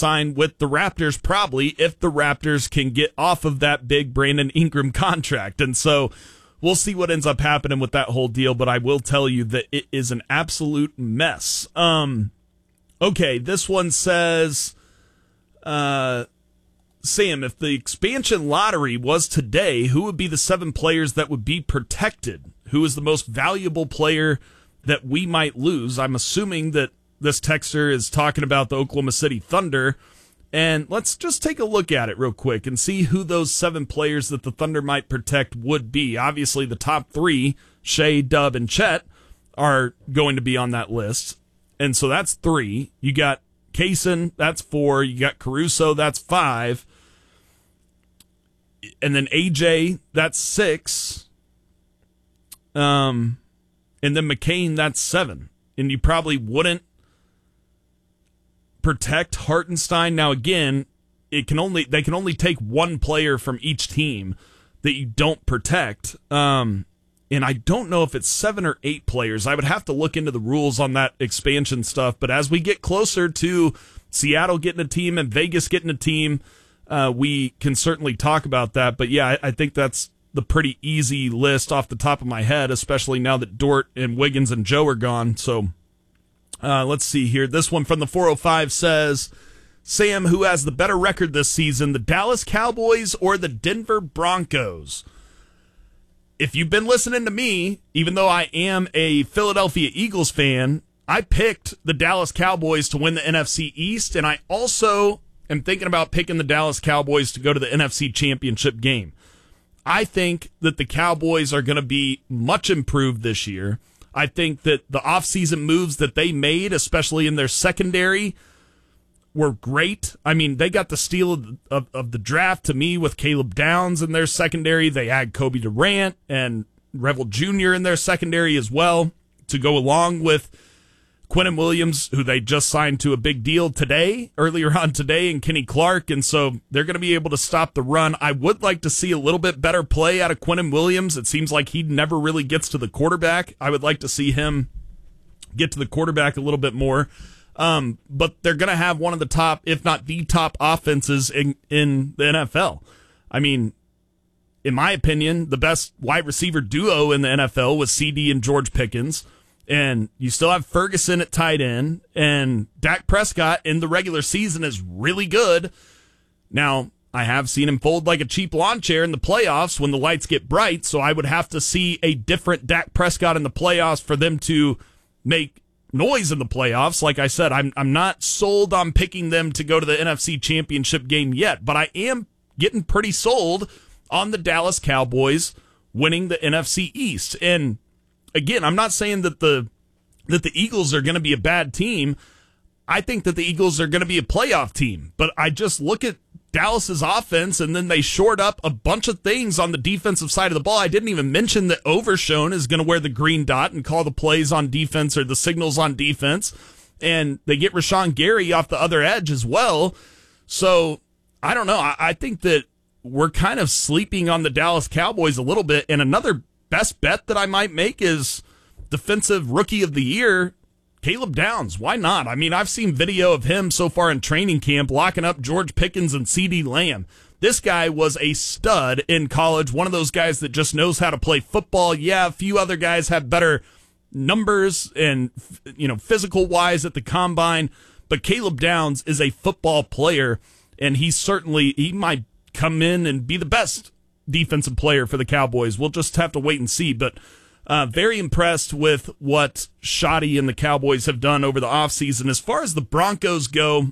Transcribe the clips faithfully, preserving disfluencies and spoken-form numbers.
sign with the Raptors, probably, if the Raptors can get off of that big Brandon Ingram contract. And so we'll see what ends up happening with that whole deal, but I will tell you that it is an absolute mess. Um, okay, this one says, uh, Sam, if the expansion lottery was today, who would be the seven players that would be protected? Who is the most valuable player that we might lose? I'm assuming that this texter is talking about the Oklahoma City Thunder. And let's just take a look at it real quick and see who those seven players that the Thunder might protect would be. Obviously, the top three, Shea, Dub, and Chet, are going to be on that list. And so that's three. You got Kaysen, that's four. You got Caruso, that's five. And then A J, that's six. Um, and then McCain, that's seven. And you probably wouldn't protect Hartenstein. Now, again, it can only they can only take one player from each team that you don't protect. Um, and I don't know if it's seven or eight players. I would have to look into the rules on that expansion stuff. But as we get closer to Seattle getting a team and Vegas getting a team, uh, we can certainly talk about that. But yeah, I, I think that's the pretty easy list off the top of my head, especially now that Dort and Wiggins and Joe are gone. So uh, let's see here. This one from the four oh five says, Sam, who has the better record this season, the Dallas Cowboys or the Denver Broncos? If you've been listening to me, even though I am a Philadelphia Eagles fan, I picked the Dallas Cowboys to win the N F C East, and I also am thinking about picking the Dallas Cowboys to go to the N F C Championship game. I think that the Cowboys are going to be much improved this year. I think that the offseason moves that they made, especially in their secondary, were great. I mean, they got the steal of, of, of the draft to me with Caleb Downs in their secondary. They had Kobe Durant and Revel Junior in their secondary as well to go along with Quinnen Williams, who they just signed to a big deal today, earlier on today, and Kenny Clark, and so they're going to be able to stop the run. I would like to see a little bit better play out of Quinnen Williams. It seems like he never really gets to the quarterback. I would like to see him get to the quarterback a little bit more. Um, but they're going to have one of the top, if not the top offenses in, in the N F L. I mean, in my opinion, the best wide receiver duo in the N F L was C D and George Pickens. And you still have Ferguson at tight end, and Dak Prescott in the regular season is really good. Now, I have seen him fold like a cheap lawn chair in the playoffs when the lights get bright, so I would have to see a different Dak Prescott in the playoffs for them to make noise in the playoffs. Like I said, I'm I'm not sold on picking them to go to the N F C Championship game yet, but I am getting pretty sold on the Dallas Cowboys winning the N F C East. And again, I'm not saying that the that the Eagles are going to be a bad team. I think that the Eagles are going to be a playoff team. But I just look at Dallas's offense, and then they shored up a bunch of things on the defensive side of the ball. I didn't even mention that Overshone is going to wear the green dot and call the plays on defense or the signals on defense. And they get Rashawn Gary off the other edge as well. So, I don't know. I, I think that we're kind of sleeping on the Dallas Cowboys a little bit. And another best bet that I might make is defensive rookie of the year, Caleb Downs. Why not? I mean, I've seen video of him so far in training camp locking up George Pickens and CeeDee Lamb. This guy was a stud in college, one of those guys that just knows how to play football. Yeah, a few other guys have better numbers and, you know, physical-wise at the combine, but Caleb Downs is a football player, and he certainly, he might come in and be the best defensive player for the Cowboys. We'll just have to wait and see, but uh, very impressed with what Shoddy and the Cowboys have done over the offseason. As far as the Broncos go,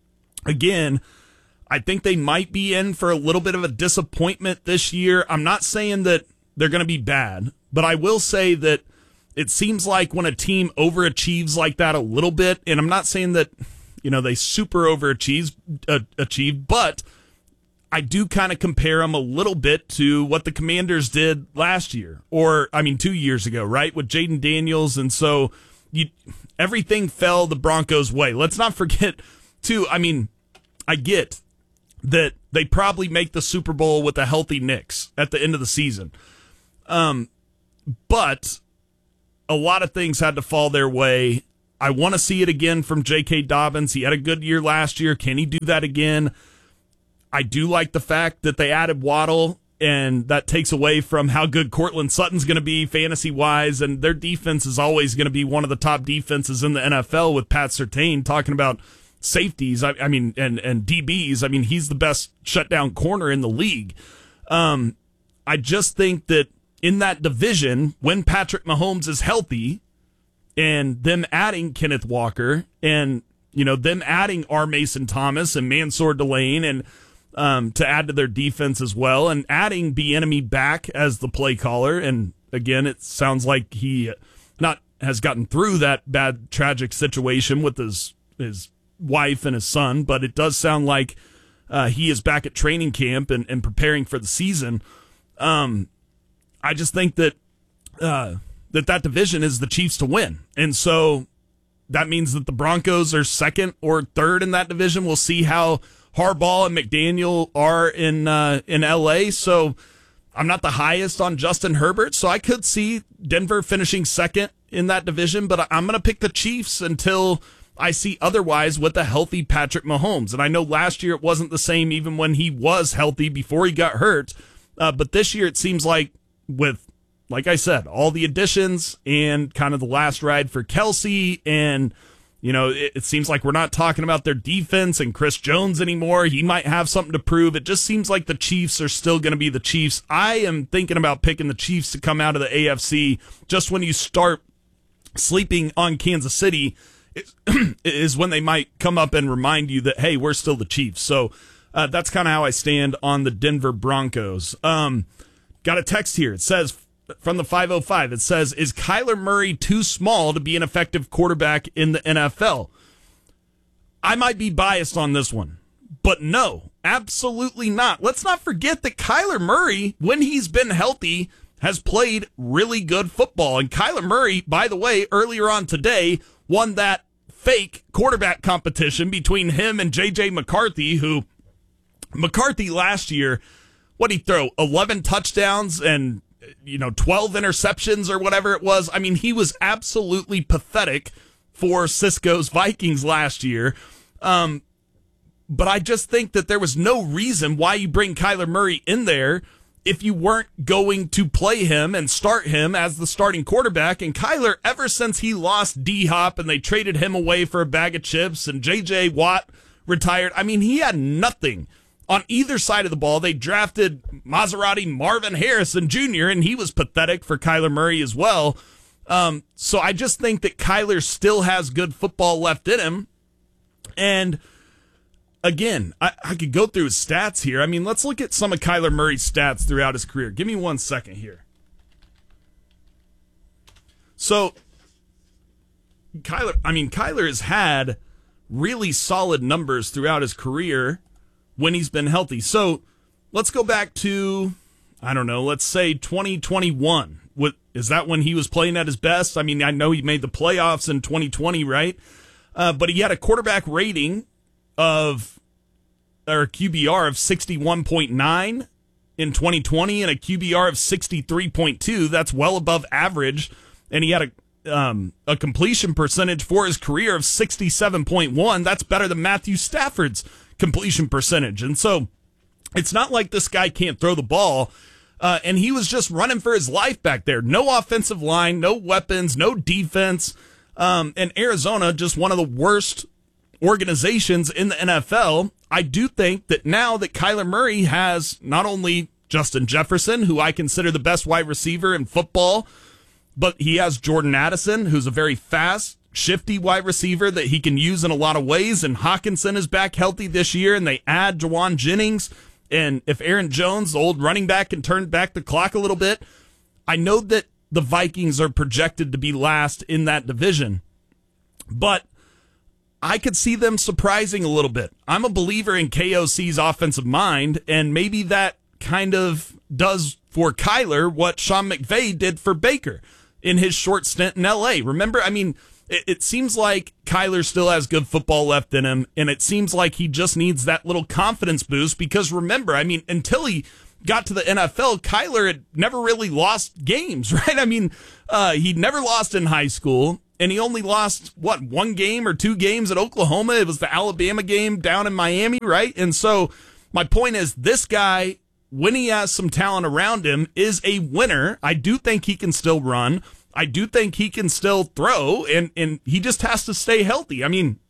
again, I think they might be in for a little bit of a disappointment this year. I'm not saying that they're going to be bad, but I will say that it seems like when a team overachieves like that a little bit, and I'm not saying that, you know, they super overachieve, uh, achieve, but I do kind of compare them a little bit to what the Commanders did last year, or, I mean, two years ago, right, with Jaden Daniels, and so you, everything fell the Broncos' way. Let's not forget, too, I mean, I get that they probably make the Super Bowl with a healthy Knicks at the end of the season, um, but a lot of things had to fall their way I want to see it again from J K. Dobbins. He had a good year last year. Can he do that again? I do like the fact that they added Waddle, and that takes away from how good Cortland Sutton's going to be fantasy-wise, and their defense is always going to be one of the top defenses in the N F L with Pat Surtain talking about safeties, I, I mean, and, and D Bs. I mean, he's the best shutdown corner in the league. Um, I just think that in that division, when Patrick Mahomes is healthy, and them adding Kenneth Walker, and, you know, them adding R. Mason Thomas and Mansour Delane, and um, to add to their defense as well, and adding Bieniemy back as the play caller, and again, it sounds like he not has gotten through that bad, tragic situation with his his wife and his son, but it does sound like uh, he is back at training camp and, and preparing for the season. Um, I just think that uh, that that division is the Chiefs to win, and so that means that the Broncos are second or third in that division. We'll see how Harbaugh and McDaniel are in uh, in L A. So I'm not the highest on Justin Herbert, so I could see Denver finishing second in that division, but I'm going to pick the Chiefs until I see otherwise with a healthy Patrick Mahomes. And I know last year it wasn't the same even when he was healthy before he got hurt, uh, but this year it seems like with, like I said, all the additions and kind of the last ride for Kelsey, and you know, it, it seems like we're not talking about their defense and Chris Jones anymore. He might have something to prove. It just seems like the Chiefs are still going to be the Chiefs. I am thinking about picking the Chiefs to come out of the A F C just when you start sleeping on Kansas City is when they might come up and remind you that, hey, we're still the Chiefs. So uh, that's kind of how I stand on the Denver Broncos. Um, got a text here. It says, from the five oh five, it says, is Kyler Murray too small to be an effective quarterback in the N F L? I might be biased on this one, but no, absolutely not. Let's not forget that Kyler Murray, when he's been healthy, has played really good football. And Kyler Murray, by the way, earlier on today, won that fake quarterback competition between him and J J McCarthy, who McCarthy last year, what did he throw? eleven touchdowns and, you know, twelve interceptions or whatever it was. I mean, he was absolutely pathetic for Cisco's Vikings last year. Um, but I just think that there was no reason why you bring Kyler Murray in there if you weren't going to play him and start him as the starting quarterback. And Kyler, ever since he lost D-Hop and they traded him away for a bag of chips and J J Watt retired, I mean, he had nothing on either side of the ball. They drafted Maserati Marvin Harrison Junior, and he was pathetic for Kyler Murray as well. Um, so I just think that Kyler still has good football left in him. And again, I, I could go through his stats here. I mean, let's look at some of Kyler Murray's stats throughout his career. Give me one second here. So, Kyler, I mean, Kyler has had really solid numbers throughout his career when he's been healthy. So, let's go back to, I don't know, let's say twenty twenty-one. What, is that when he was playing at his best? I mean, I know he made the playoffs in twenty twenty, right? Uh, but he had a quarterback rating of, or a Q B R of sixty-one point nine in twenty twenty and a Q B R of sixty-three point two. That's well above average. And he had a um, a completion percentage for his career of sixty-seven point one. That's better than Matthew Stafford's completion percentage. And so it's not like this guy can't throw the ball. Uh, and he was just running for his life back there. No offensive line, no weapons, no defense. Um, and Arizona, just one of the worst organizations in the N F L. I do think that now that Kyler Murray has not only Justin Jefferson, who I consider the best wide receiver in football, but he has Jordan Addison, who's a very fast, shifty wide receiver that he can use in a lot of ways. And Hawkinson is back healthy this year, and they add Jawan Jennings. And if Aaron Jones, the old running back, can turn back the clock a little bit, I know that the Vikings are projected to be last in that division. But I could see them surprising a little bit. I'm a believer in K O C's offensive mind, and maybe that kind of does for Kyler what Sean McVay did for Baker in his short stint in L A. Remember, I mean, it, it seems like Kyler still has good football left in him, and it seems like he just needs that little confidence boost because remember, I mean, until he got to the N F L, Kyler had never really lost games, right? I mean, uh, he'd never lost in high school. and he only lost, what, one game or two games at Oklahoma? It was the Alabama game down in Miami, right? And so my point is, this guy, when he has some talent around him, is a winner. I do think he can still run. I do think he can still throw, and, and he just has to stay healthy. I mean,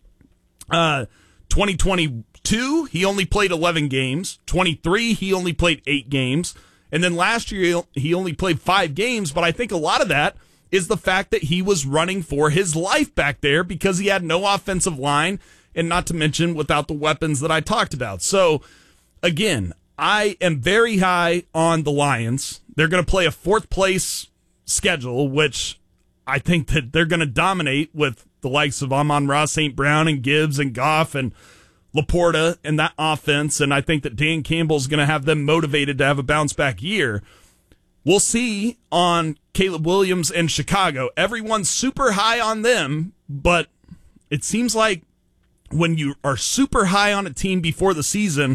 uh, twenty twenty-two, he only played eleven games. twenty-three, he only played eight games. And then last year, he only played five games, but I think a lot of that is the fact that he was running for his life back there because he had no offensive line, and not to mention without the weapons that I talked about. So, again, I am very high on the Lions. They're going to play a fourth place schedule, which I think that they're going to dominate with the likes of Amon-Ra Saint Brown and Gibbs and Goff and Laporta and that offense. And I think that Dan Campbell's going to have them motivated to have a bounce back year. We'll see on Caleb Williams and Chicago. Everyone's super high on them, but it seems like when you are super high on a team before the season,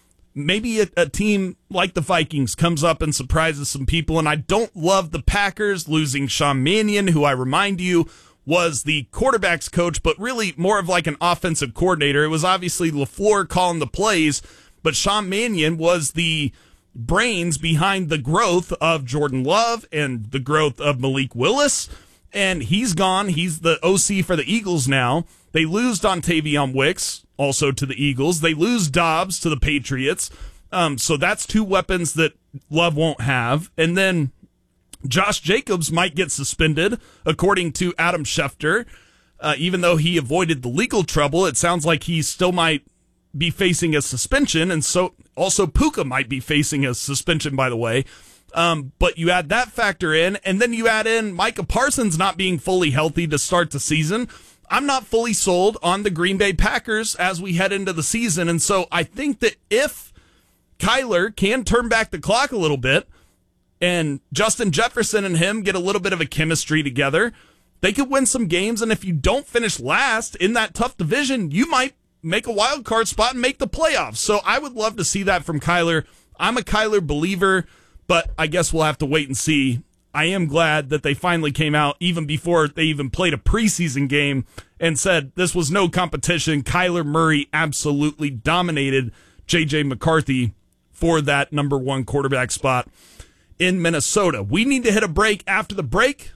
maybe a, a team like the Vikings comes up and surprises some people. And I don't love the Packers losing Sean Mannion, who I remind you was the quarterback's coach, but really more of like an offensive coordinator. It was obviously LaFleur calling the plays, but Sean Mannion was the brains behind the growth of Jordan Love and the growth of Malik Willis. And he's gone. He's the O C for the Eagles now. They lose Dontavion Wicks also to the Eagles. They lose Dobbs to the Patriots. Um, so that's two weapons that Love won't have. And then Josh Jacobs might get suspended, according to Adam Schefter. Uh, even though he avoided the legal trouble, it sounds like he still might be facing a suspension. And so also Puka might be facing a suspension, by the way. Um, but you add that factor in, and then you add in Micah Parsons not being fully healthy to start the season. I'm not fully sold on the Green Bay Packers as we head into the season. And so I think that if Kyler can turn back the clock a little bit and Justin Jefferson and him get a little bit of a chemistry together, they could win some games. And if you don't finish last in that tough division, you might make a wild card spot and make the playoffs. So I would love to see that from Kyler. I'm a Kyler believer, but I guess we'll have to wait and see. I am glad that they finally came out, even before they even played a preseason game, and said this was no competition. Kyler Murray absolutely dominated J J McCarthy for that number one quarterback spot in Minnesota. We need to hit a break. After the break,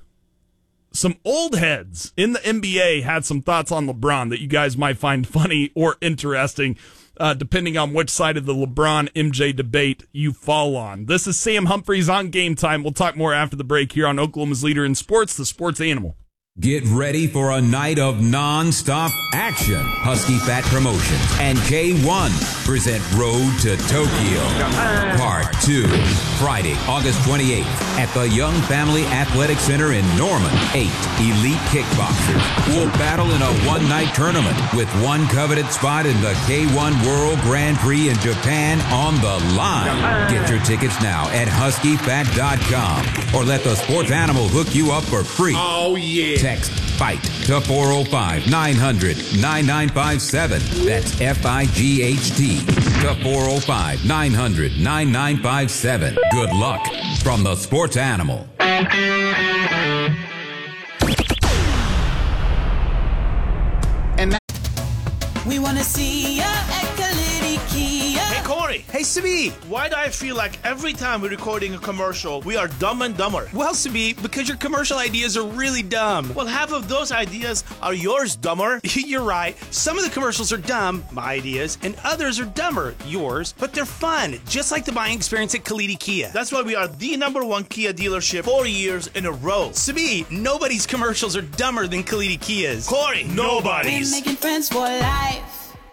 some old heads in the N B A had some thoughts on LeBron that you guys might find funny or interesting, uh, depending on which side of the LeBron M J debate you fall on. This is Sam Humphreys on Game Time. We'll talk more after the break here on Oklahoma's Leader in Sports, the Sports Animal. Get ready for a night of non-stop action. Husky Fat Promotions and K one present Road to Tokyo Part two. Friday, August twenty-eighth at the Young Family Athletic Center in Norman. Eight elite kickboxers will battle in a one-night tournament with one coveted spot in the K one World Grand Prix in Japan on the line. Get your tickets now at husky fat dot com or let the Sports Animal hook you up for free. Oh, yeah. Text FIGHT to four oh five, nine hundred, nine nine five seven. That's F I G H T to four oh five, nine hundred, nine nine five seven. Good luck from the Sports Animal. And we want to see ya at Kalidi Kia. Hey, Corey. Hey, Sabi. Why do I feel like every time we're recording a commercial, we are dumb and dumber? Well, Sabi, because your commercial ideas are really dumb. Well, half of those ideas are yours, dumber. You're right. Some of the commercials are dumb, my ideas, and others are dumber, yours, but they're fun, just like the buying experience at Kalidi Kia. That's why we are the number one Kia dealership four years in a row. Sabi, nobody's commercials are dumber than Kalidi Kia's. Corey, nobody's. We're making friends for life.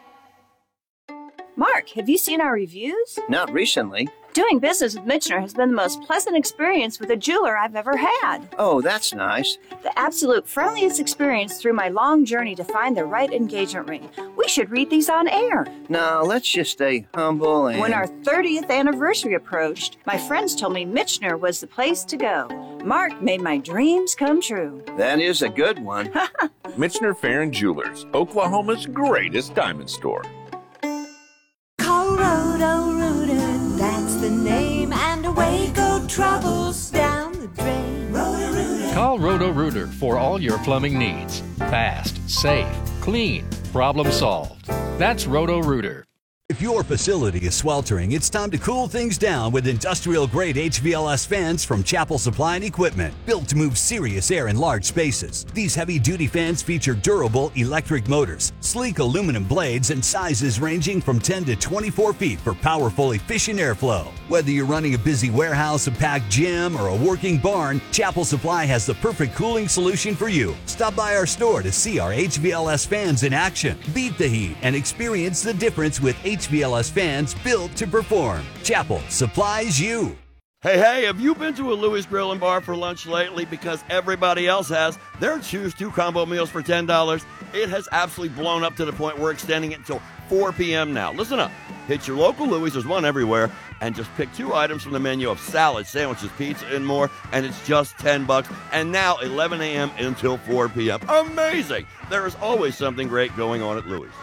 Mark, have you seen our reviews? Not recently. Doing business with Michener has been the most pleasant experience with a jeweler I've ever had. Oh, that's nice. The absolute friendliest experience through my long journey to find the right engagement ring. We should read these on air. No, let's just stay humble and... When our thirtieth anniversary approached, my friends told me Michener was the place to go. Mark made my dreams come true. That is a good one. Michener Fair and Jewelers, Oklahoma's greatest diamond store. Call Roto-Rooter, that's the name, and away go troubles down the drain. Roto-Rooter. Call Roto-Rooter for all your plumbing needs. Fast, safe, clean, problem solved. That's Roto-Rooter. If your facility is sweltering, it's time to cool things down with industrial-grade H V L S fans from Chapel Supply and Equipment, built to move serious air in large spaces. These heavy-duty fans feature durable electric motors, sleek aluminum blades, and sizes ranging from ten to twenty-four feet for powerful, efficient airflow. Whether you're running a busy warehouse, a packed gym, or a working barn, Chapel Supply has the perfect cooling solution for you. Stop by our store to see our H V L S fans in action. Beat the heat and experience the difference with H V L S fans built to perform. Chapel supplies you. Hey, hey, have you been to a Louis Grill and Bar for lunch lately? Because everybody else has. Their Choose Two combo meals for ten dollars. It has absolutely blown up to the point we're extending it until four p.m. now. Listen up. Hit your local Louis, there's one everywhere, and just pick two items from the menu of salad, sandwiches, pizza, and more, and it's just ten bucks. And now eleven a.m. until four p.m. Amazing! There is always something great going on at Louis.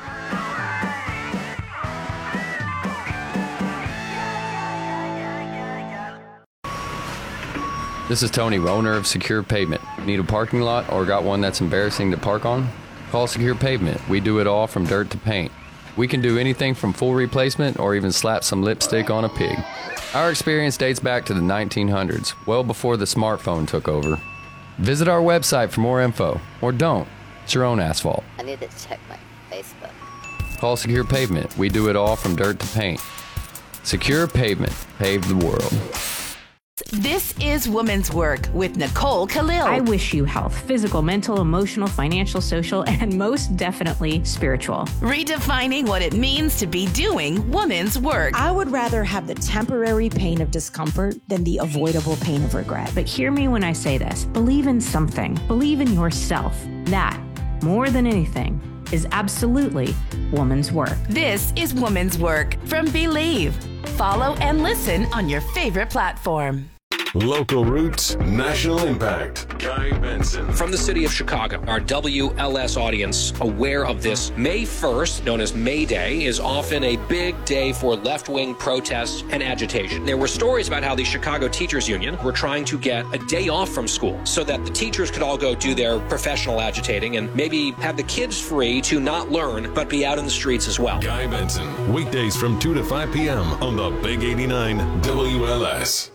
This is Tony, owner of Secure Pavement. Need a parking lot or got one that's embarrassing to park on? Call Secure Pavement. We do it all from dirt to paint. We can do anything from full replacement or even slap some lipstick on a pig. Our experience dates back to the nineteen hundreds, well before the smartphone took over. Visit our website for more info, or don't. It's your own asphalt. I need to check my Facebook. Call Secure Pavement. We do it all from dirt to paint. Secure Pavement. Pave the world. This is Woman's Work with Nicole Khalil. I wish you health, physical, mental, emotional, financial, social, and most definitely spiritual. Redefining what it means to be doing woman's work. I would rather have the temporary pain of discomfort than the avoidable pain of regret. But hear me when I say this. Believe in something. Believe in yourself. That, more than anything, is absolutely woman's work. This is Woman's Work from Believe. Follow and listen on your favorite platform. Local roots, national impact. Guy Benson. From the city of Chicago, our W L S audience aware of this. May first, known as May Day, is often a big day for left-wing protests and agitation. There were stories about how the Chicago Teachers Union were trying to get a day off from school so that the teachers could all go do their professional agitating and maybe have the kids free to not learn but be out in the streets as well. Guy Benson, weekdays from two to five p.m. on the Big eighty-nine W L S.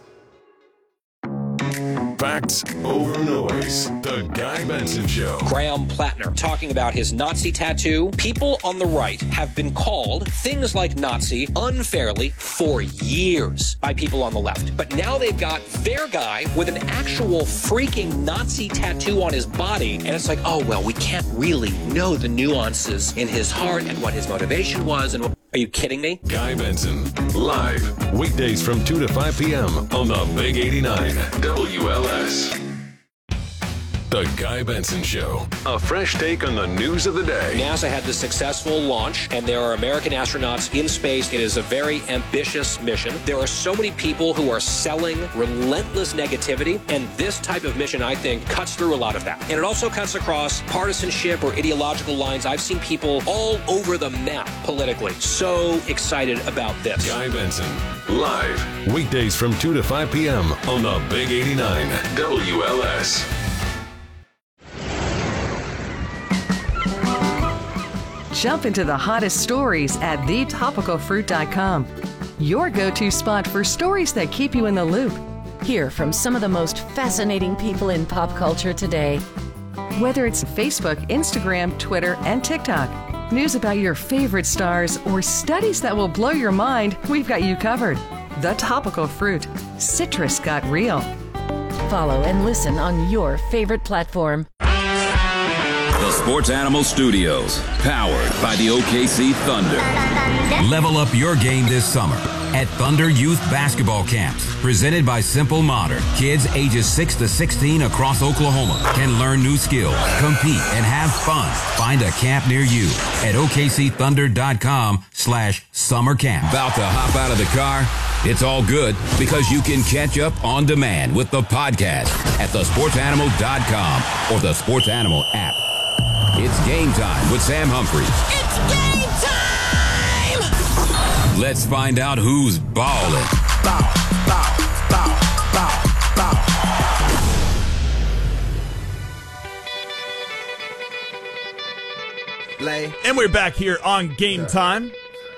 Facts over noise. The Guy Benson Show. Graham Plattner talking about his Nazi tattoo. People on the right have been called things like Nazi unfairly for years by people on the left. But now they've got their guy with an actual freaking Nazi tattoo on his body. And it's like, oh, well, we can't really know the nuances in his heart and what his motivation was. And what... Are you kidding me? Guy Benson, live, weekdays from two to five p.m. on the Big eighty-nine W L S. The Guy Benson Show. A fresh take on the news of the day. NASA had the successful launch, and there are American astronauts in space. It is a very ambitious mission. There are so many people who are selling relentless negativity, and this type of mission, I think, cuts through a lot of that. And it also cuts across partisanship or ideological lines. I've seen people all over the map politically. So excited about this. Guy Benson, live, weekdays from two to five p.m. on the Big eighty-nine W L S. Jump into the hottest stories at the topical fruit dot com. Your go-to spot for stories that keep you in the loop. Hear from some of the most fascinating people in pop culture today. Whether it's Facebook, Instagram, Twitter, and TikTok, news about your favorite stars, or studies that will blow your mind, we've got you covered. The Topical Fruit. Citrus got real. Follow and listen on your favorite platform. The Sports Animal Studios, powered by the O K C Thunder. Level up your game this summer at Thunder Youth Basketball Camps, presented by Simple Modern. Kids ages six to sixteen across Oklahoma can learn new skills, compete, and have fun. Find a camp near you at O K C thunder dot com slash summer camp. About to hop out of the car? It's all good because you can catch up on demand with the podcast at the sports animal dot com or the Sports Animal app. It's game time with Sam Humphries. It's game time! Let's find out who's ballin'. Bow, bow, bow, bow, bow. And we're back here on Game Time.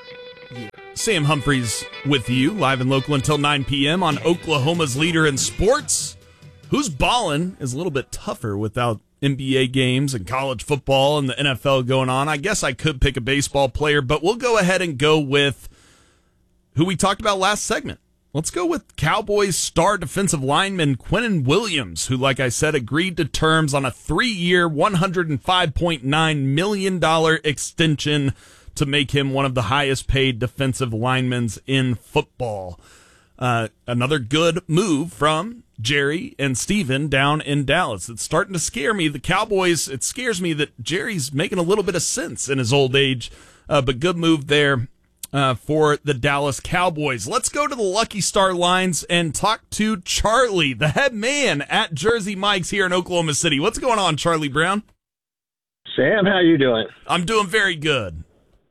Sam Humphreys with you, live and local until nine p.m. on Oklahoma's leader in sports. Who's ballin' is a little bit tougher without N B A games and college football and the N F L going on. I guess I could pick a baseball player, but we'll go ahead and go with who we talked about last segment. Let's go with Cowboys star defensive lineman Quinnen Williams, who, like I said, agreed to terms on a three-year, one hundred five point nine million dollars extension to make him one of the highest-paid defensive linemen in football. Uh, another good move from Jerry and Steven down in Dallas. It's starting to scare me. The Cowboys, it scares me that Jerry's making a little bit of sense in his old age, uh, but good move there. Uh, for the Dallas Cowboys. Let's go to the Lucky Star lines and talk to Charlie, the head man at Jersey Mike's here in Oklahoma City. What's going on, Charlie Brown? Sam, how you doing? I'm doing very good.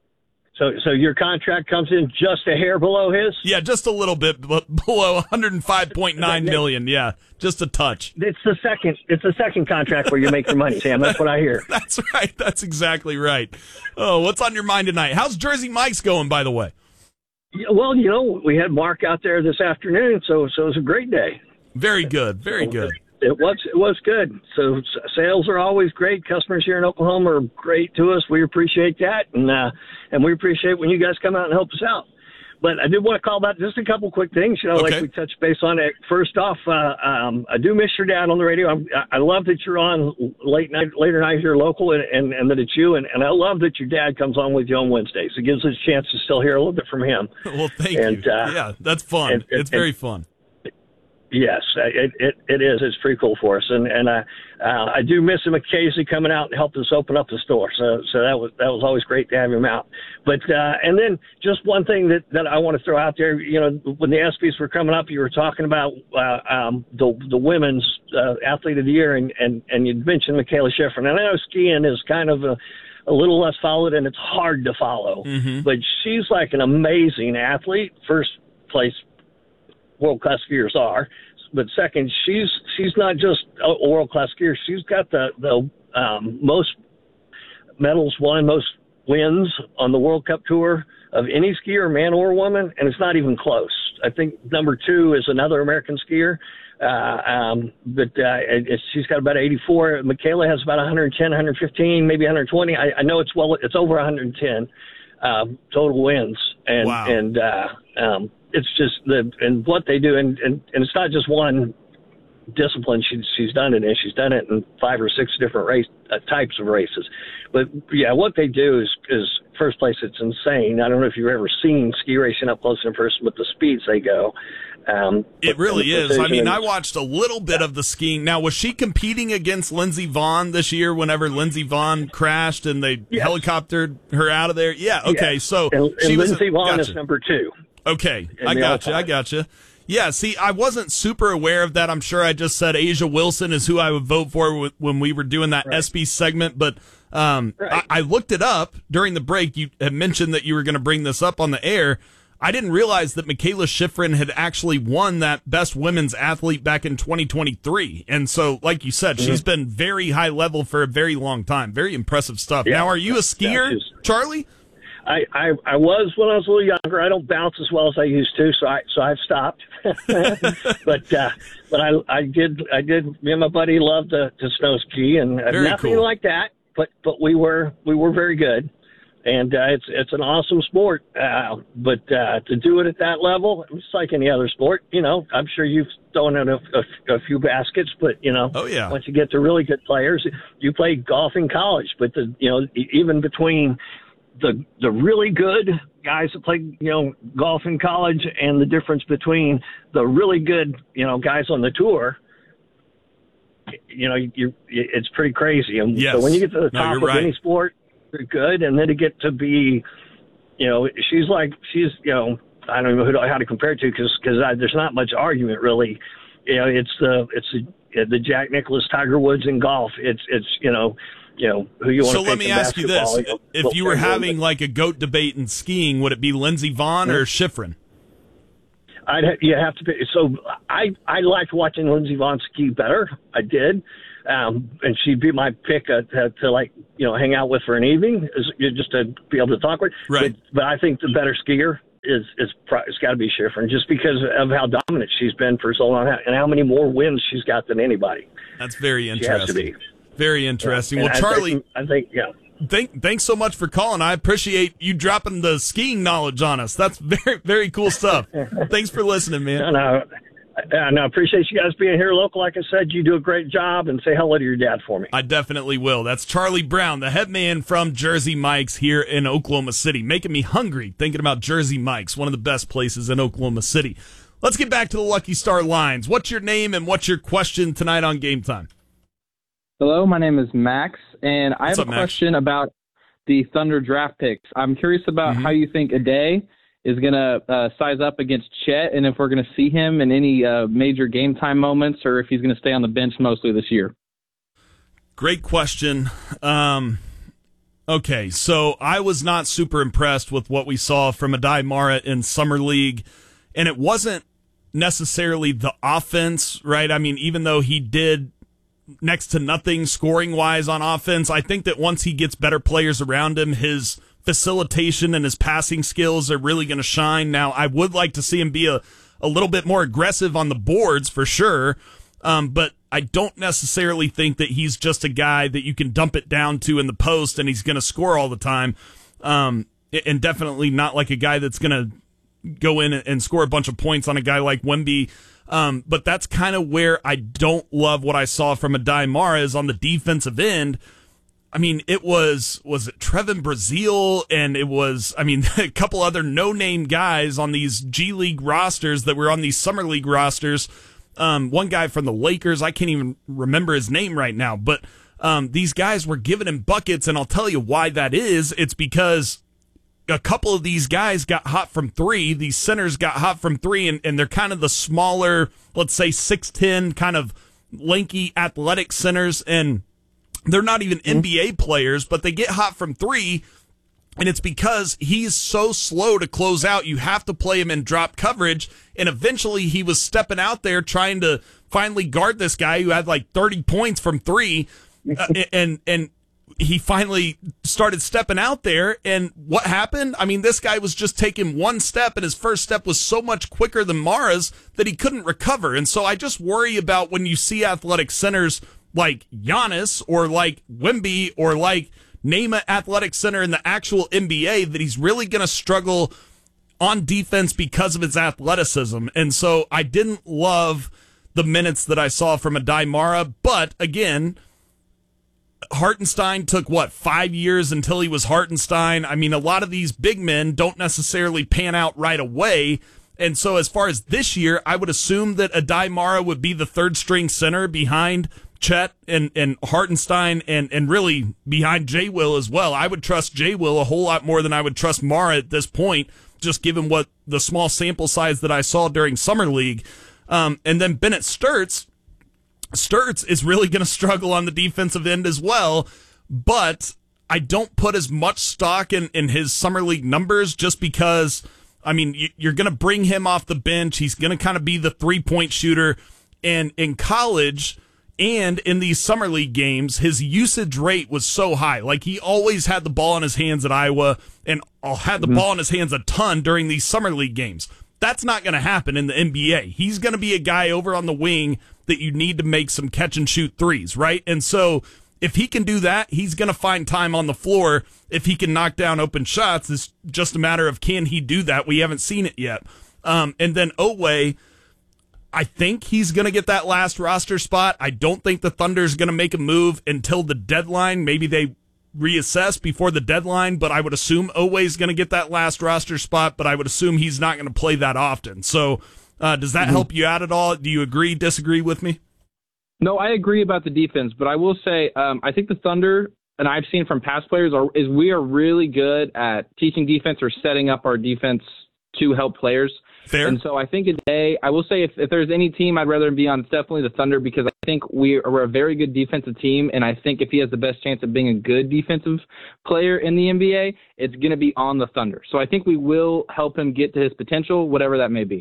So so your contract comes in just a hair below his? Yeah, just a little bit below one hundred five point nine million dollars. Yeah, just a touch. It's the second it's the second contract where you make your money, Sam. That's what I hear. That's right. That's exactly right. Oh, what's on your mind tonight? How's Jersey Mike's going, by the way? Yeah, well, you know, we had Mark out there this afternoon, so so it was a great day. Very good. Very good. It was it was good. So sales are always great. Customers here in Oklahoma are great to us. We appreciate that, and uh, and we appreciate when you guys come out and help us out. But I did want to call about just a couple quick things, you know, okay. like we touched base on it. First off, uh, um, I do miss your dad on the radio. I'm, I love that you're on late night, later night here local, and, and, and that it's you. And, and I love that your dad comes on with you on Wednesdays. It gives us a chance to still hear a little bit from him. Well, thank and, you. Uh, yeah, that's fun. And, it's and, very fun. Yes, it, it it is. It's pretty cool for us, and and I uh, I do miss him occasionally coming out and helping us open up the store. So so that was that was always great to have him out. But uh, and then just one thing that, that I want to throw out there. You know, when the ESPYs were coming up, you were talking about uh, um, the the women's uh, athlete of the year, and and and you mentioned Mikaela Shiffrin. And I know skiing is kind of a a little less followed, and it's hard to follow. Mm-hmm. But she's like an amazing athlete. First place world-class skiers are, but second, she's she's not just a world-class skier. She's got the the um, most medals won, most wins on the World Cup Tour of any skier, man or woman, and it's not even close. I think number two is another American skier, uh, um, but uh, it, she's got about eighty-four. Mikaela has about one hundred ten, one hundred fifteen, maybe one hundred twenty. I, I know it's well, it's over one hundred ten um, total wins, and wow. and uh, um, it's just the and what they do, and, and, and it's not just one discipline she's she's done it in. She's done it in five or six different race uh, types of races. But yeah, what they do is is first place, it's insane. I don't know if you've ever seen ski racing up close in person with the speeds they go. Um, it really is. I mean, I watched a little bit of the skiing. Now, was she competing against Lindsey Vonn this year whenever Lindsey Vonn crashed and they yes. helicoptered her out of there? Yeah. Okay. Yes. So and, she and was Lindsey Vonn gotcha. is number two. Okay, I got you. I got you. Yeah, see, I wasn't super aware of that. I'm sure I just said Asia Wilson is who I would vote for when we were doing that right. S P segment, but um, right. I, I looked it up during the break. You had mentioned that you were going to bring this up on the air. I didn't realize that Mikaela Shiffrin had actually won that Best Women's Athlete back in twenty twenty-three. And so, like you said, mm-hmm. she's been very high level for a very long time. Very impressive stuff. Yeah. Now, are you a skier, yeah, Charlie? I, I, I was when I was a little younger. I don't bounce as well as I used to, so I so I've stopped. but uh, but I I did I did. Me and my buddy loved to, to snow ski, and very nothing cool. like that. But but we were we were very good, and uh, it's it's an awesome sport. Uh, but uh, to do it at that level, it's like any other sport. You know, I'm sure you've thrown in a, a, a few baskets, but you know, oh yeah. Once you get to really good players, you played golf in college, but the you know even between the the really good guys that play, you know, golf in college and the difference between the really good, you know, guys on the tour, you know, you it's pretty crazy. And yes. so when you get to the top no, of right. any sport, you're good. And then to get to be, you know, she's like, she's, you know, I don't know who, how to compare it to because because there's not much argument really. You know, it's the, it's the, the Jack Nicklaus, Tiger Woods in golf. It's, it's, you know, You know, who you want so to let me ask you this. You know, if you were having like a GOAT debate in skiing, would it be Lindsey Vonn or Shiffrin? I'd ha- you have to pick. So I, I liked watching Lindsey Vonn ski better. I did. Um, and she'd be my pick uh, to, to, like, you know, hang out with for an evening, is, just to be able to talk with. Right. But, but I think the better skier is is pro- it's got to be Schifrin, just because of how dominant she's been for so long and how many more wins she's got than anybody. That's very interesting. She has to be. Very interesting. Yeah. Well, I Charlie, think, I think yeah. Thank, thanks so much for calling. I appreciate you dropping the skiing knowledge on us. That's very, very cool stuff. Thanks for listening, man. No, no, I, no, I appreciate you guys being here local. Like I said, you do a great job, and say hello to your dad for me. I definitely will. That's Charlie Brown, the head man from Jersey Mike's here in Oklahoma City, making me hungry thinking about Jersey Mike's, one of the best places in Oklahoma City. Let's get back to the Lucky Star lines. What's your name and what's your question tonight on Game Time? Hello, my name is Max, and I What's have up, a Max? question about the Thunder draft picks. I'm curious about Mm-hmm. how you think Ade is going to uh, size up against Chet, and if we're going to see him in any uh, major game time moments, or if he's going to stay on the bench mostly this year. Great question. Um, okay, so I was not super impressed with what we saw from Adai Mara in Summer League, and it wasn't necessarily the offense, right? I mean, even though he did next to nothing scoring-wise on offense, I think that once he gets better players around him, his facilitation and his passing skills are really going to shine. Now, I would like to see him be a, a little bit more aggressive on the boards for sure, um, but I don't necessarily think that he's just a guy that you can dump it down to in the post and he's going to score all the time, um, and definitely not like a guy that's going to go in and score a bunch of points on a guy like Wemby. Um, but that's kind of where I don't love what I saw from Adai Mara is on the defensive end. I mean, it was, was it Trevin Brazile, and it was, I mean, a couple other no-name guys on these G League rosters that were on these Summer League rosters. Um, one guy from the Lakers, I can't even remember his name right now, but um, these guys were giving him buckets, and I'll tell you why that is. It's because a couple of these guys got hot from three. These centers got hot from three, and, and they're kind of the smaller, let's say six ten, kind of lanky, athletic centers, and they're not even N B A players, but they get hot from three, and it's because he's so slow to close out. You have to play him in drop coverage, and eventually he was stepping out there trying to finally guard this guy who had like thirty points from three, uh, and and he finally started stepping out there, and what happened? I mean, this guy was just taking one step, and his first step was so much quicker than Mara's that he couldn't recover. And so I just worry about when you see athletic centers like Giannis or like Wemby or like name an athletic center in the actual N B A that he's really going to struggle on defense because of his athleticism. And so I didn't love the minutes that I saw from Adai Mara, but again, Hartenstein took, what, five years until he was Hartenstein? I mean, a lot of these big men don't necessarily pan out right away. And so as far as this year, I would assume that Adai Mara would be the third-string center behind Chet and, and Hartenstein and, and really behind J. Will as well. I would trust J. Will a whole lot more than I would trust Mara at this point, just given what the small sample size that I saw during Summer League. Um, and then Bennett Sturts, Sturts is really going to struggle on the defensive end as well, but I don't put as much stock in, in his Summer League numbers just because, I mean, you, you're going to bring him off the bench. He's going to kind of be the three-point shooter. And in college and in these Summer League games, his usage rate was so high. Like, he always had the ball in his hands at Iowa and had the mm-hmm. ball in his hands a ton during these Summer League games. That's not going to happen in the N B A. He's going to be a guy over on the wing that you need to make some catch-and-shoot threes, right? And so if he can do that, he's going to find time on the floor. If he can knock down open shots, it's just a matter of can he do that? We haven't seen it yet. Um, and then Oweh, I think he's going to get that last roster spot. I don't think the Thunder's going to make a move until the deadline. Maybe they reassess before the deadline, but I would assume Oweh's going to get that last roster spot, but I would assume he's not going to play that often. So uh, does that mm-hmm. help you out at all? Do you agree, disagree with me? No, I agree about the defense, but I will say um, I think the Thunder, and I've seen from past players, are, is we are really good at teaching defense or setting up our defense to help players. Fair. And so I think today, I will say if, if there's any team I'd rather be on, it's definitely the Thunder, because I think we are, we're a very good defensive team, and I think if he has the best chance of being a good defensive player in the N B A, it's going to be on the Thunder. So I think we will help him get to his potential, whatever that may be.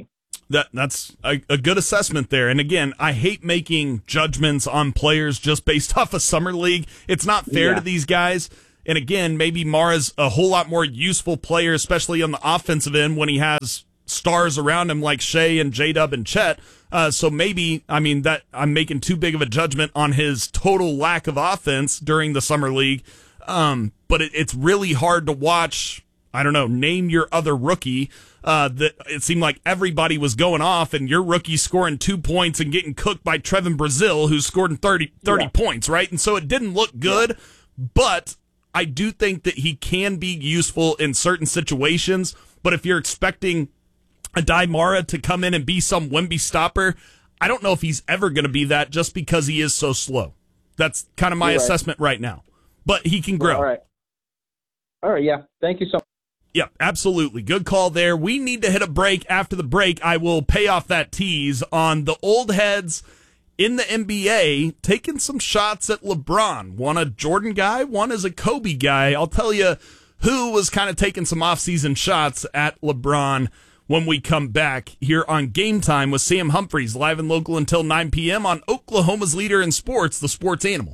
That that's a, a good assessment there. And again, I hate making judgments on players just based off a summer league. It's not fair Yeah. to these guys. And again, maybe Mara's a whole lot more useful player, especially on the offensive end when he has stars around him like Shea and J-Dub and Chet. Uh, so maybe, I mean, that I'm making too big of a judgment on his total lack of offense during the summer league. Um, but it, it's really hard to watch. I don't know, name your other rookie. Uh, that it seemed like everybody was going off, and your rookie scoring two points and getting cooked by Trevin Brazil, who scored in thirty, thirty Yeah. points, right? And so it didn't look good, but I do think that he can be useful in certain situations. But if you're expecting Adai Mara to come in and be some Wemby stopper, I don't know if he's ever going to be that just because he is so slow. That's kind of my You're right. assessment right now. But he can grow. All right. All right, yeah. Thank you so much. Yep, absolutely. Good call there. We need to hit a break. After the break, I will pay off that tease on the old heads in the N B A taking some shots at LeBron. One a Jordan guy, one is a Kobe guy. I'll tell you who was kind of taking some offseason shots at LeBron when we come back here on Game Time with Sam Humphries, live and local until nine p.m. on Oklahoma's leader in sports, the Sports Animal.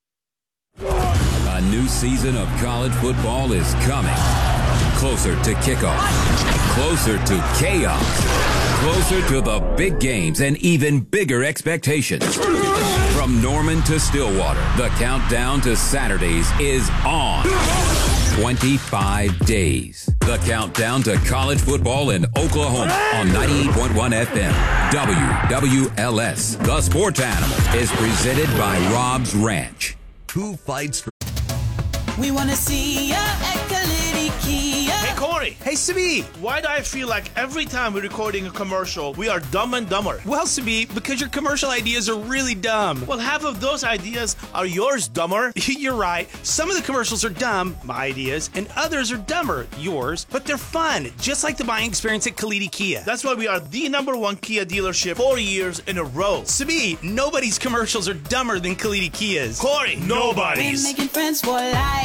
A new season of college football is coming. Closer to kickoff. Closer to chaos. Closer to the big games and even bigger expectations. From Norman to Stillwater, the countdown to Saturdays is on. twenty-five days. The countdown to college football in Oklahoma on ninety-eight point one F M. W W L S. The Sports Animal is presented by Rob's Ranch. Who fights for... We want to see ya at Kalidi Kia. Hey, Corey. Hey, Sabi. Why do I feel like every time we're recording a commercial, we are dumb and dumber? Well, Sabi, because your commercial ideas are really dumb. Well, half of those ideas are yours, dumber. You're right. Some of the commercials are dumb, my ideas, and others are dumber, yours, but they're fun, just like the buying experience at Kalidi Kia. That's why we are the number one Kia dealership four years in a row. Sabi, nobody's commercials are dumber than Kalidi Kia's. Corey, nobody's. We're making friends for life.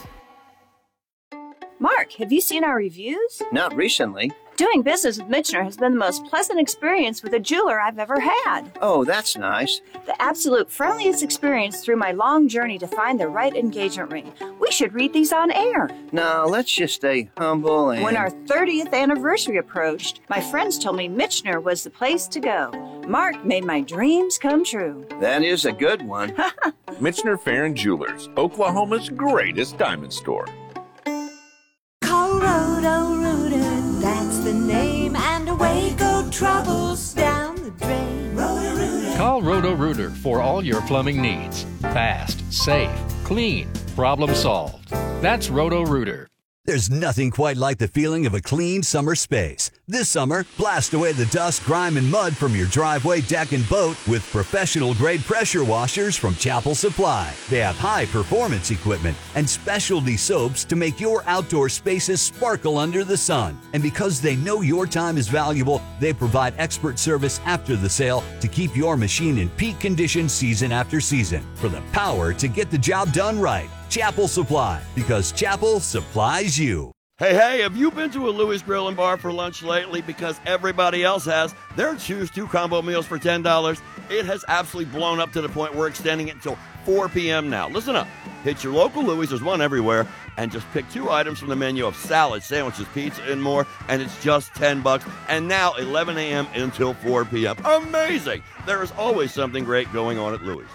Mark, have you seen our reviews? Not recently. Doing business with Mitchner has been the most pleasant experience with a jeweler I've ever had. Oh, that's nice. The absolute friendliest experience through my long journey to find the right engagement ring. We should read these on air. Now, let's just stay humble and... When our thirtieth anniversary approached, my friends told me Mitchner was the place to go. Mark made my dreams come true. That is a good one. Mitchner Farron Jewelers, Oklahoma's greatest diamond store. Call Roto-Rooter, that's the name, and away go troubles down the drain. Roto-Rooter. Call Roto-Rooter for all your plumbing needs. Fast, safe, clean, problem solved. That's Roto-Rooter. There's nothing quite like the feeling of a clean summer space. This summer, blast away the dust, grime, and mud from your driveway, deck, and boat with professional-grade pressure washers from Chapel Supply. They have high-performance equipment and specialty soaps to make your outdoor spaces sparkle under the sun. And because they know your time is valuable, they provide expert service after the sale to keep your machine in peak condition season after season. For the power to get the job done right, Chapel Supply, because Chapel supplies you. Hey, hey, have you been to a Louis Grill and Bar for lunch lately because everybody else has? Their Choose Two combo meals for ten dollars. It has absolutely blown up to the point we're extending it until four p.m. now. Listen up. Hit your local Louis, there's one everywhere, and just pick two items from the menu of salad, sandwiches, pizza, and more, and it's just ten bucks. And now eleven a.m. until four p.m. Amazing! There is always something great going on at Louis.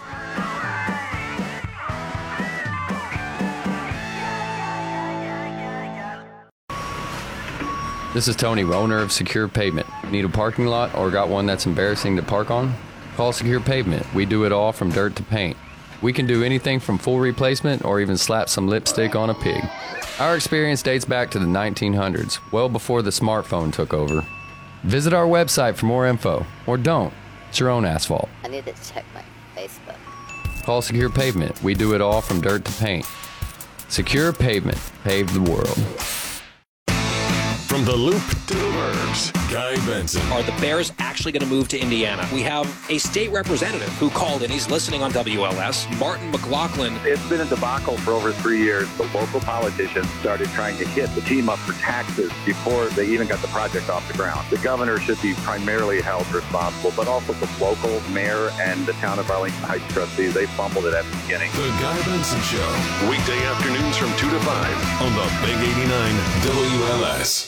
This is Tony, owner of Secure Pavement. Need a parking lot or got one that's embarrassing to park on? Call Secure Pavement. We do it all from dirt to paint. We can do anything from full replacement or even slap some lipstick on a pig. Our experience dates back to the nineteen hundreds, well before the smartphone took over. Visit our website for more info, or don't. It's your own asphalt. I need to check my Facebook. Call Secure Pavement. We do it all from dirt to paint. Secure Pavement. Pave the world. From the Loop to the Burbs, Guy Benson. Are the Bears actually going to move to Indiana? We have a state representative who called in. He's listening on W L S, Martin McLaughlin. It's been a debacle for over three years. The local politicians started trying to hit the team up for taxes before they even got the project off the ground. The governor should be primarily held responsible, but also the local mayor and the town of Arlington Heights trustees. They fumbled it at the beginning. The Guy Benson Show, weekday afternoons from two to five on the Big eighty-nine W L S.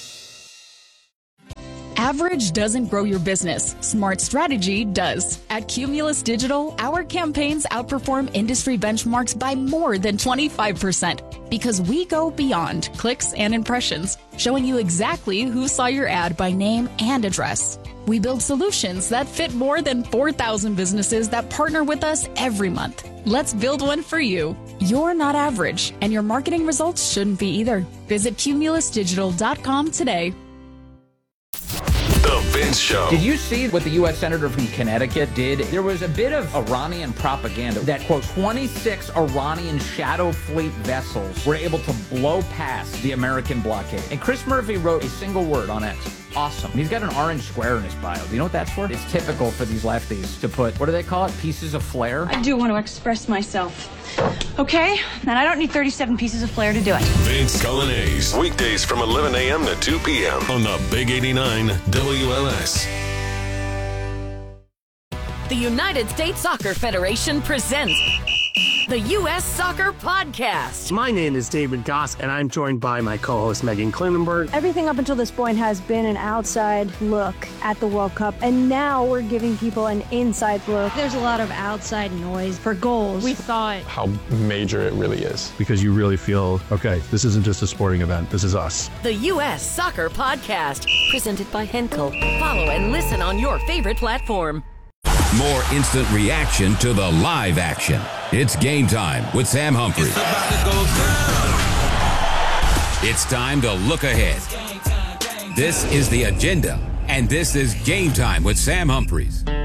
Average doesn't grow your business. Smart strategy does. At Cumulus Digital, our campaigns outperform industry benchmarks by more than twenty-five percent because we go beyond clicks and impressions, showing you exactly who saw your ad by name and address. We build solutions that fit more than four thousand businesses that partner with us every month. Let's build one for you. You're not average, and your marketing results shouldn't be either. Visit cumulus digital dot com today. The Vince Show. Did you see what the U S Senator from Connecticut did? There was a bit of Iranian propaganda that, quote, twenty-six Iranian shadow fleet vessels were able to blow past the American blockade. And Chris Murphy wrote a single word on X. Awesome. He's got an orange square in his bio. Do you know what that's for? It's typical for these lefties to put, what do they call it? Pieces of flair? I do want to express myself. Okay? And I don't need thirty-seven pieces of flair to do it. Vince Cullinase. Weekdays from eleven a.m. to two p.m. on the Big eighty-nine W L S. The United States Soccer Federation presents the U S Soccer Podcast. My name is David Goss, and I'm joined by my co-host Megan Klinenberg. Everything up until this point has been an outside look at the World Cup, and now we're giving people an inside look. There's a lot of outside noise for goals. We thought how major it really is, because you really feel, okay, this isn't just a sporting event, this is us. The U S Soccer Podcast, presented by Henkel. Follow and listen on your favorite platform. More instant reaction to the live action. It's Game Time with Sam Humphries. It's time to look ahead. This is the agenda, and this is Game Time with Sam Humphries.